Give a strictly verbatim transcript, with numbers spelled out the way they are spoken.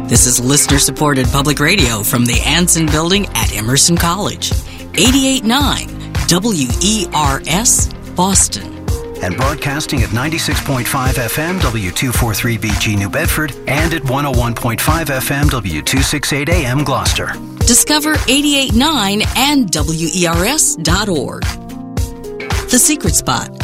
This is listener-supported public radio from the Anson Building at Emerson College. eighty-eight point nine W E R S, Boston. And broadcasting at ninety-six point five F M, W two forty-three B G New Bedford, and at one oh one point five F M, W two sixty-eight A M Gloucester. Discover eighty-eight point nine and W E R S dot org. The Secret Spot,